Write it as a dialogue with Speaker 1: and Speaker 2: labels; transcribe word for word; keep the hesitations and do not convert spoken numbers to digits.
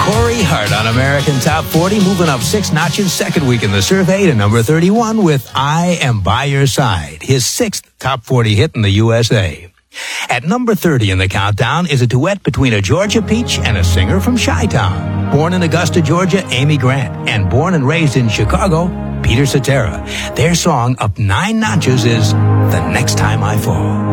Speaker 1: Corey Hart on American Top forty, moving up six notches, second week in the survey to number thirty-one with I Am By Your Side, his sixth top forty hit in the U S A. At number thirty in the countdown is a duet between a Georgia peach and a singer from Chi-Town. Born in Augusta, Georgia, Amy Grant, and born and raised in Chicago, Peter Cetera. Their song up nine notches is The Next Time I Fall.